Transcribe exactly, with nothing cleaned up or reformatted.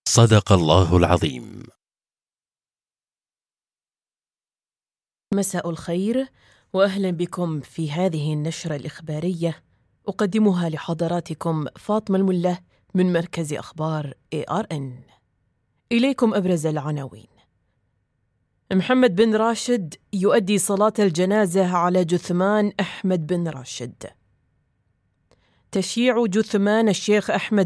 صدق الله العظيم. مساء الخير وأهلا بكم في هذه النشرة الإخبارية، أقدمها لحضراتكم فاطمة الملا من مركز أخبار إيه آر إن. إليكم أبرز العناوين. محمد بن راشد يؤدي صلاة الجنازة على جثمان أحمد بن راشد. تشييع جثمان الشيخ أحمد